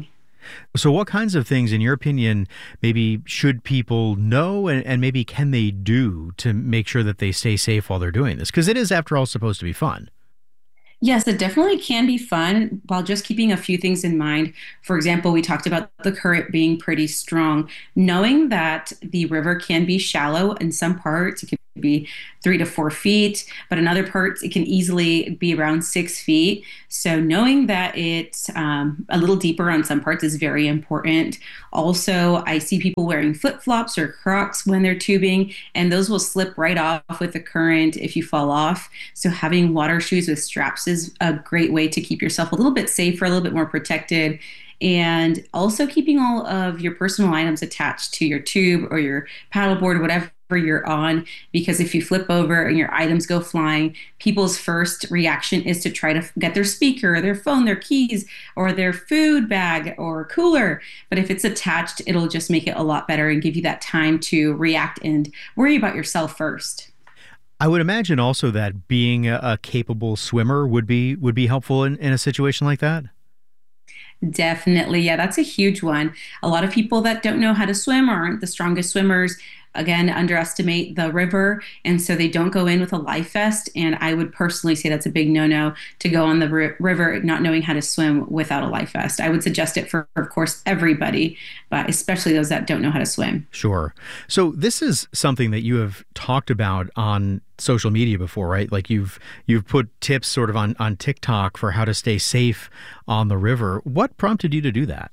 So what kinds of things, in your opinion, maybe should people know and maybe can they do to make sure that they stay safe while they're doing this? Because it is, after all, supposed to be fun. Yes, it definitely can be fun while just keeping a few things in mind. For example, we talked about the current being pretty strong. Knowing that the river can be shallow in some parts, it can be 3 to 4 feet, but in other parts, it can easily be around 6 feet. So knowing that it's a little deeper on some parts is very important. Also, I see people wearing flip-flops or Crocs when they're tubing, and those will slip right off with the current if you fall off. So having water shoes with straps is a great way to keep yourself a little bit safer, a little bit more protected. And also keeping all of your personal items attached to your tube or your paddleboard, whatever you're on, because if you flip over and your items go flying, people's first reaction is to try to get their speaker, their phone, their keys, or their food bag or cooler. But if it's attached, it'll just make it a lot better and give you that time to react and worry about yourself first. I would imagine also that being a capable swimmer would be helpful in a situation like that. Definitely. Yeah, that's a huge one. A lot of people that don't know how to swim or aren't the strongest swimmers, again, underestimate the river. And so they don't go in with a life vest. And I would personally say that's a big no-no to go on the river not knowing how to swim without a life vest. I would suggest it for, of course, everybody, but especially those that don't know how to swim. Sure. So this is something that you have talked about on social media before, right? Like you've put tips sort of on TikTok for how to stay safe on the river. What prompted you to do that?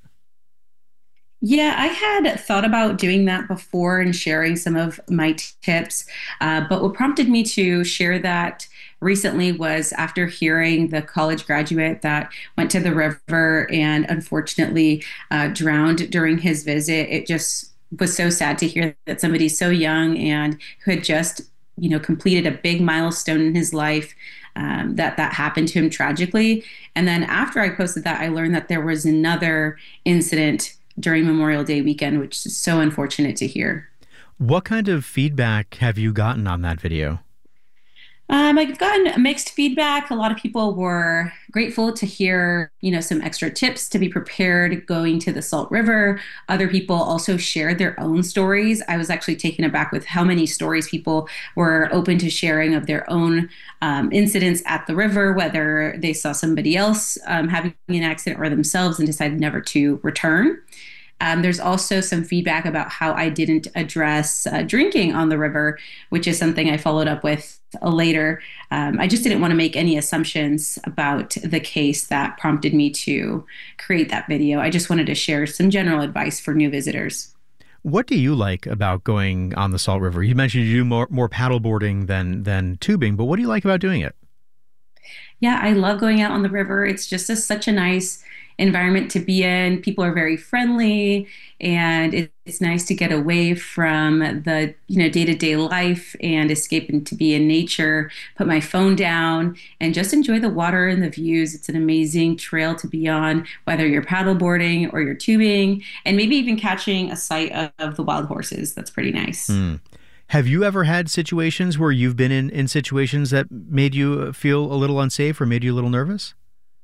Yeah, I had thought about doing that before and sharing some of my tips. But what prompted me to share that recently was after hearing the college graduate that went to the river and unfortunately drowned during his visit. It just was so sad to hear that somebody so young and who had just, completed a big milestone in his life, that happened to him tragically. And then after I posted that, I learned that there was another incident during Memorial Day weekend, which is so unfortunate to hear. What kind of feedback have you gotten on that video? I've gotten mixed feedback. A lot of people were grateful to hear, some extra tips to be prepared going to the Salt River. Other people also shared their own stories. I was actually taken aback with how many stories people were open to sharing of their own incidents at the river, whether they saw somebody else having an accident or themselves and decided never to return. There's also some feedback about how I didn't address drinking on the river, which is something I followed up with later. I just didn't want to make any assumptions about the case that prompted me to create that video. I just wanted to share some general advice for new visitors. What do you like about going on the Salt River? You mentioned you do more paddleboarding than tubing, but what do you like about doing it? Yeah, I love going out on the river. It's just such a nice environment to be in. People are very friendly, and it's nice to get away from the day-to-day life and escape and to be in nature, put my phone down and just enjoy the water and the views. It's an amazing trail to be on, whether you're paddleboarding or you're tubing, and maybe even catching a sight of the wild horses. That's pretty nice. Have you ever had situations where you've been in situations that made you feel a little unsafe or made you a little nervous?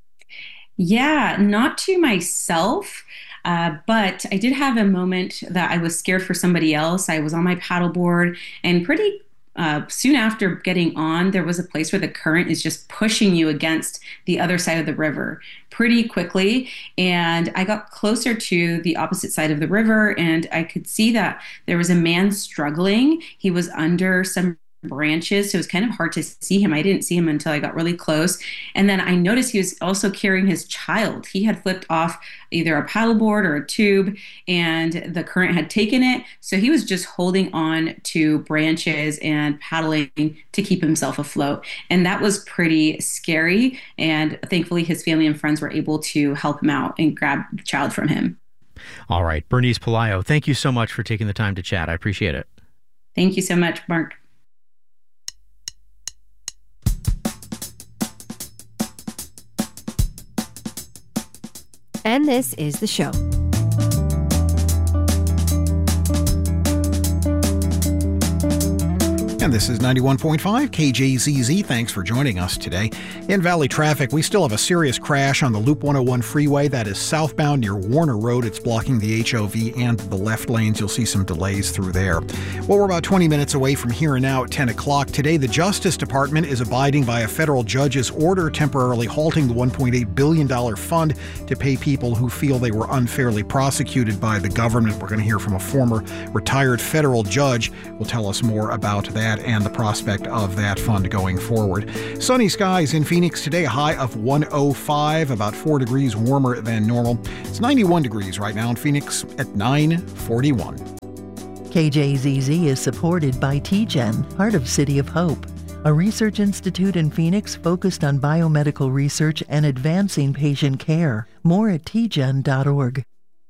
Yeah, not to myself, but I did have a moment that I was scared for somebody else. I was on my paddleboard, and pretty soon after getting on, there was a place where the current is just pushing you against the other side of the river pretty quickly. And I got closer to the opposite side of the river, and I could see that there was a man struggling. He was under some branches, so it was kind of hard to see him. I didn't see him until I got really close. And then I noticed he was also carrying his child. He had flipped off either a paddleboard or a tube, and the current had taken it. So he was just holding on to branches and paddling to keep himself afloat. And that was pretty scary. And thankfully, his family and friends were able to help him out and grab the child from him. All right. Bernice Pelayo, thank you so much for taking the time to chat. I appreciate it. Thank you so much, Mark. And this is the show. And And this is 91.5 KJZZ. Thanks for joining us today. In Valley traffic, we still have a serious crash on the Loop 101 freeway. That is southbound near Warner Road. It's blocking the HOV and the left lanes. You'll see some delays through there. Well, we're about 20 minutes away from here and now at 10 o'clock. Today, the Justice Department is abiding by a federal judge's order temporarily halting the $1.8 billion fund to pay people who feel they were unfairly prosecuted by the government. We're going to hear from a former retired federal judge. Will tell us more about that and the prospect of that fund going forward. Sunny skies in Phoenix today, a high of 105, about 4 degrees warmer than normal. It's 91 degrees right now in Phoenix at 9:41. KJZZ is supported by TGen, part of City of Hope, a research institute in Phoenix focused on biomedical research and advancing patient care. More at tgen.org.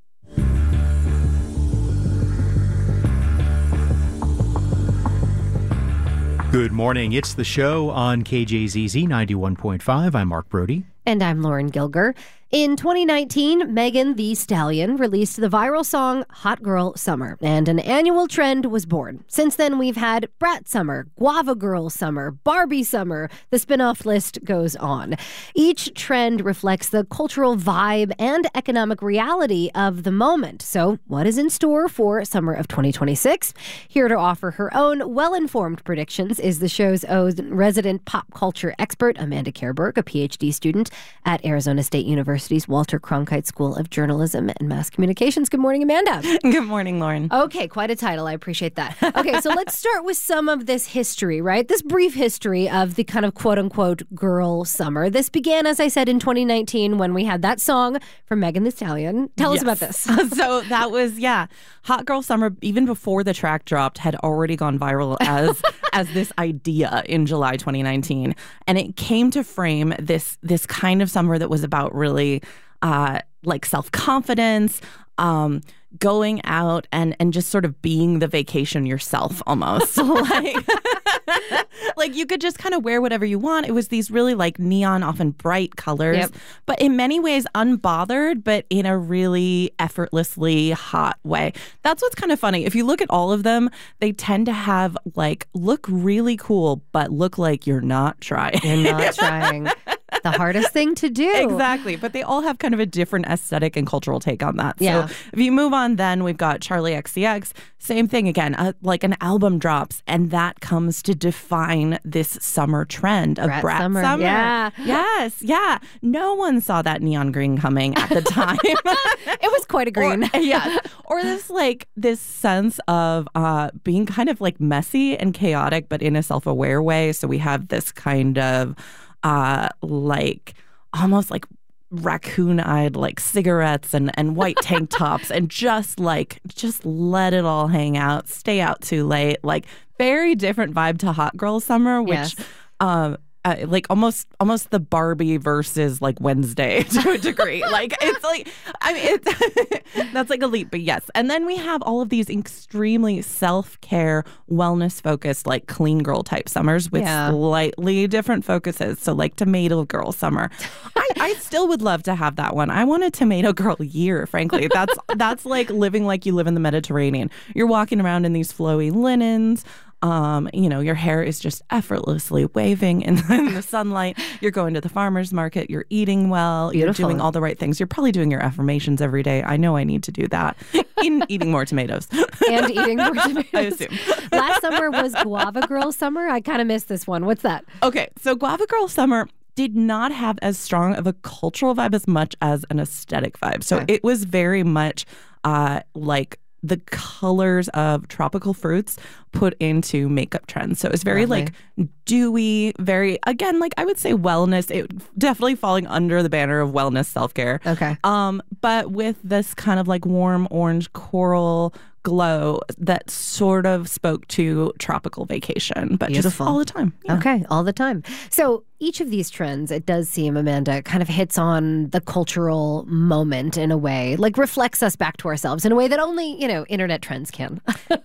Good morning. It's The Show on KJZZ 91.5. I'm Mark Brody. And I'm Lauren Gilger. In 2019, Megan Thee Stallion released the viral song Hot Girl Summer, and an annual trend was born. Since then, we've had Brat Summer, Guava Girl Summer, Barbie Summer. The spin-off list goes on. Each trend reflects the cultural vibe and economic reality of the moment. So what is in store for summer of 2026? Here to offer her own well-informed predictions is the show's own resident pop culture expert, Amanda Kerberg, a PhD student at Arizona State University's Walter Cronkite School of Journalism and Mass Communications. Good morning, Amanda. Good morning, Lauren. Okay, quite a title. I appreciate that. Okay, so let's start with some of this history, right? This brief history of the kind of quote-unquote girl summer. This began, as I said, in 2019 when we had that song from Megan Thee Stallion. Tell us about this. So that was, Hot Girl Summer, even before the track dropped, had already gone viral as this idea in July 2019. And it came to frame this kind of summer that was about really like self-confidence, going out and just sort of being the vacation yourself almost. Like you could just kind of wear whatever you want. It was these really like neon, often bright colors, but in many ways unbothered, but in a really effortlessly hot way. That's what's kind of funny. If you look at all of them, they tend to have like look really cool, but look like you're not trying. You're not trying. The hardest thing to do. Exactly. But they all have kind of a different aesthetic and cultural take on that. Yeah. So if you move on, then we've got Charli XCX. Same thing again, like an album drops, and that comes to define this summer trend of Brat Summer. Yeah. Yes. Yeah. No one saw that neon green coming at the time. It was quite a green. Or this sense of being kind of like messy and chaotic, but in a self-aware way. So we have this kind of like almost like raccoon-eyed like cigarettes and white tank tops and just let it all hang out, stay out too late. Like very different vibe to Hot Girl Summer, which like almost the Barbie versus like Wednesday to a degree. Like it's like, I mean, it's that's like a leap, but yes. And then we have all of these extremely self-care, wellness-focused, like clean girl type summers with slightly different focuses. So like Tomato Girl Summer. I still would love to have that one. I want a Tomato Girl year, frankly. That's like living like you live in the Mediterranean. You're walking around in these flowy linens. Your hair is just effortlessly waving in the sunlight. You're going to the farmer's market. You're eating well. Beautiful. You're doing all the right things. You're probably doing your affirmations every day. I know I need to do that. Eating more tomatoes. And eating more tomatoes. I assume. Last summer was Guava Girl Summer. I kind of missed this one. What's that? Okay, so Guava Girl Summer did not have as strong of a cultural vibe as much as an aesthetic vibe. So it was very much like the colors of tropical fruits put into makeup trends. So it's very like dewy, very, again, like I would say wellness, it definitely falling under the banner of wellness self-care. Okay. But with this kind of like warm orange coral glow that sort of spoke to tropical vacation, but Beautiful. Just all the time. Yeah. Okay, all the time. So each of these trends, it does seem, Amanda, kind of hits on the cultural moment in a way, like reflects us back to ourselves in a way that only, internet trends can.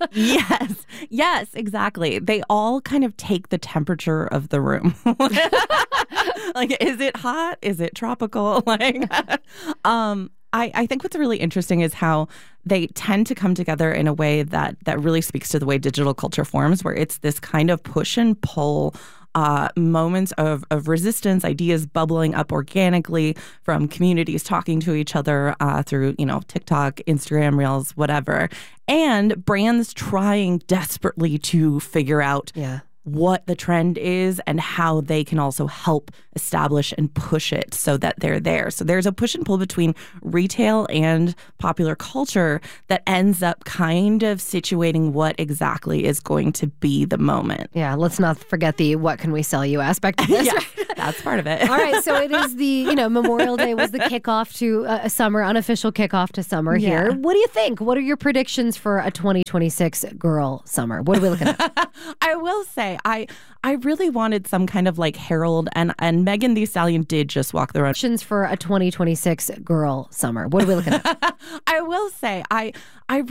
Yes, exactly. They all kind of take the temperature of the room. Like, is it hot? Is it tropical? I think what's really interesting is how they tend to come together in a way that really speaks to the way digital culture forms, where it's this kind of push and pull moments of resistance, ideas bubbling up organically from communities talking to each other through, TikTok, Instagram, Reels, whatever, and brands trying desperately to figure out what the trend is and how they can also help establish and push it so that they're there. So there's a push and pull between retail and popular culture that ends up kind of situating what exactly is going to be the moment. Yeah, let's not forget the what can we sell you aspect of this. That's part of it. All right, so it is the, Memorial Day was the kickoff to a summer, unofficial kickoff to summer here. What do you think? What are your predictions for a 2026 girl summer? What are we looking at? I will say, I really wanted some kind of like Herald, and Megan Thee Stallion did just walk the road. Predictions for a 2026 girl summer. What are we looking at? I will say, I really